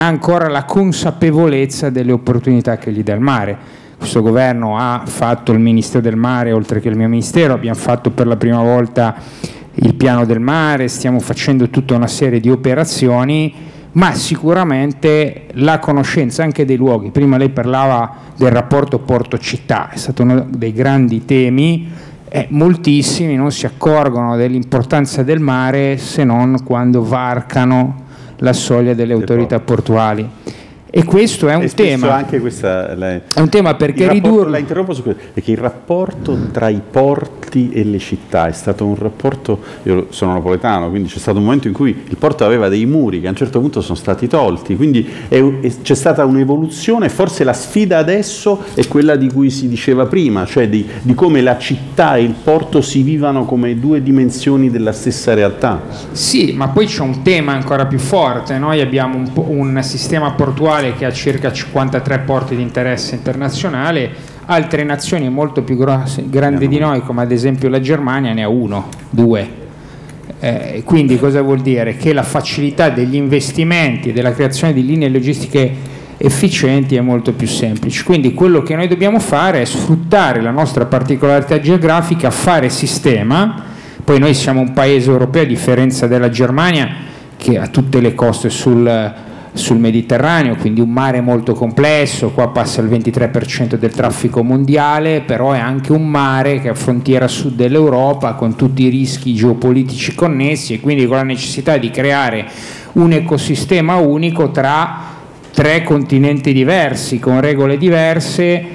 ancora la consapevolezza delle opportunità che gli dà il mare. Questo governo ha fatto il Ministero del Mare, oltre che il mio Ministero, abbiamo fatto per la prima volta il piano del mare, stiamo facendo tutta una serie di operazioni, ma sicuramente la conoscenza anche dei luoghi. Prima lei parlava del rapporto porto-città, è stato uno dei grandi temi. Moltissimi non si accorgono dell'importanza del mare se non quando varcano la soglia delle autorità portuali. E questo è un tema. Anche questa, è un tema perché ridurlo. La interrompo su questo, perché il rapporto tra i porti e le città è stato un rapporto. Io sono napoletano, quindi c'è stato un momento in cui il porto aveva dei muri che a un certo punto sono stati tolti, quindi c'è stata un'evoluzione. Forse la sfida adesso è quella di cui si diceva prima, cioè di come la città e il porto si vivano come due dimensioni della stessa realtà. Sì, ma poi c'è un tema ancora più forte. Noi abbiamo un sistema portuale che ha circa 53 porti di interesse internazionale, altre nazioni molto più grandi di noi, come ad esempio la Germania, ne ha 1, 2. Quindi cosa vuol dire? Che la facilità degli investimenti e della creazione di linee logistiche efficienti è molto più semplice. Quindi quello che noi dobbiamo fare è sfruttare la nostra particolarità geografica, fare sistema. Poi noi siamo un paese europeo, a differenza della Germania, che ha tutte le coste sul Mediterraneo, quindi un mare molto complesso. Qua passa il 23% del traffico mondiale, però è anche un mare che è a frontiera sud dell'Europa, con tutti i rischi geopolitici connessi, e quindi con la necessità di creare un ecosistema unico tra 3 continenti diversi, con regole diverse.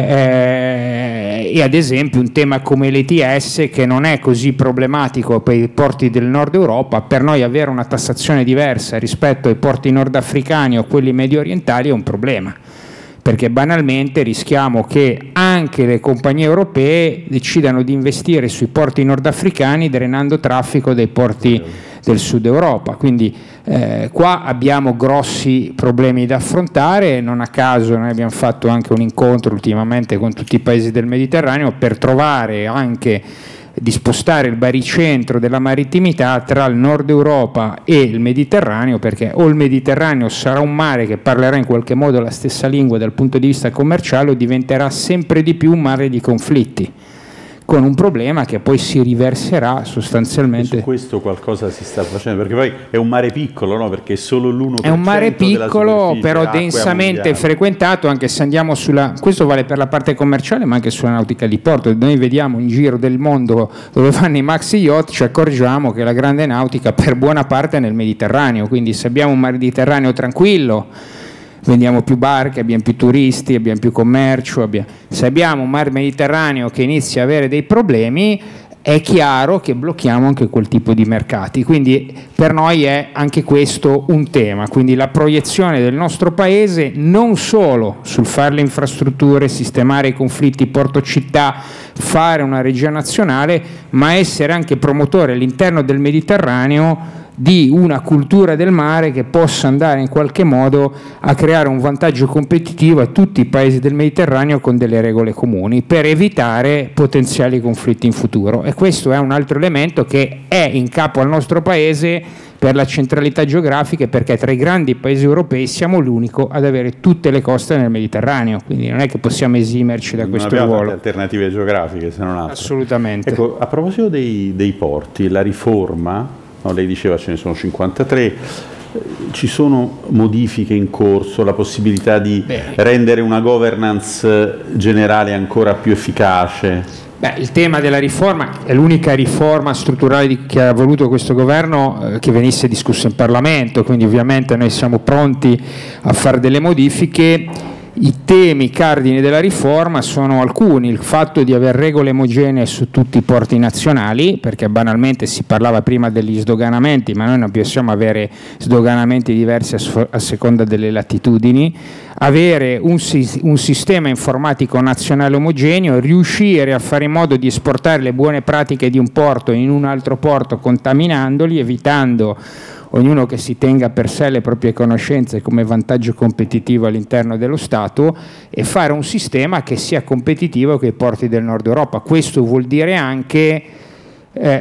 E ad esempio un tema come l'ETS, che non è così problematico per i porti del nord Europa, per noi avere una tassazione diversa rispetto ai porti nordafricani o quelli medio orientali è un problema, perché banalmente rischiamo che anche le compagnie europee decidano di investire sui porti nordafricani, drenando traffico dai porti del sud Europa. Quindi qua abbiamo grossi problemi da affrontare. Non a caso noi abbiamo fatto anche un incontro ultimamente con tutti i paesi del Mediterraneo per trovare anche di spostare il baricentro della marittimità tra il nord Europa e il Mediterraneo, perché o il Mediterraneo sarà un mare che parlerà in qualche modo la stessa lingua dal punto di vista commerciale, o diventerà sempre di più un mare di conflitti, con un problema che poi si riverserà sostanzialmente. E su questo qualcosa si sta facendo, perché poi è un mare piccolo, no? Perché è solo l'1% è un mare piccolo, però densamente frequentato, anche se andiamo questo vale per la parte commerciale ma anche sulla nautica di porto. Noi vediamo in giro del mondo dove vanno i maxi yacht, ci accorgiamo che la grande nautica per buona parte è nel Mediterraneo, quindi se abbiamo un Mediterraneo tranquillo vendiamo più barche, abbiamo più turisti, abbiamo più commercio. Se abbiamo un mar Mediterraneo che inizia a avere dei problemi, è chiaro che blocchiamo anche quel tipo di mercati. Quindi per noi è anche questo un tema, quindi la proiezione del nostro paese non solo sul fare le infrastrutture, sistemare i conflitti porto-città, fare una regia nazionale, ma essere anche promotore all'interno del Mediterraneo di una cultura del mare che possa andare in qualche modo a creare un vantaggio competitivo a tutti i paesi del Mediterraneo con delle regole comuni per evitare potenziali conflitti in futuro. E questo è un altro elemento che è in capo al nostro paese per la centralità geografica, perché tra i grandi paesi europei siamo l'unico ad avere tutte le coste nel Mediterraneo, quindi non è che possiamo esimerci da questo ruolo. Non abbiamo alternative geografiche, se non altro. Assolutamente. Ecco, a proposito dei porti, la riforma, no, lei diceva ce ne sono 53, ci sono modifiche in corso, la possibilità di rendere una governance generale ancora più efficace? Il tema della riforma è l'unica riforma strutturale che ha voluto questo governo che venisse discussa in Parlamento, quindi ovviamente noi siamo pronti a fare delle modifiche. I temi cardini della riforma sono alcuni: il fatto di avere regole omogenee su tutti i porti nazionali, perché banalmente si parlava prima degli sdoganamenti, ma noi non possiamo avere sdoganamenti diversi a seconda delle latitudini, avere un sistema informatico nazionale omogeneo, riuscire a fare in modo di esportare le buone pratiche di un porto in un altro porto contaminandoli, evitando ognuno che si tenga per sé le proprie conoscenze come vantaggio competitivo all'interno dello Stato, e fare un sistema che sia competitivo con i porti del nord Europa. Questo vuol dire anche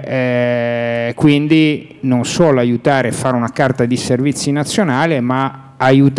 quindi non solo aiutare a fare una carta di servizi nazionale, ma aiutare